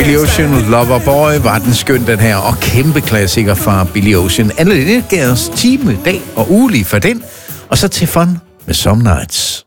Billy Ocean, Loverboy, var den skøn den her, og kæmpe klassiker fra Billy Ocean. Anne Linnet gav os time, dag og uge lige for den, og så til fun med Some Nights.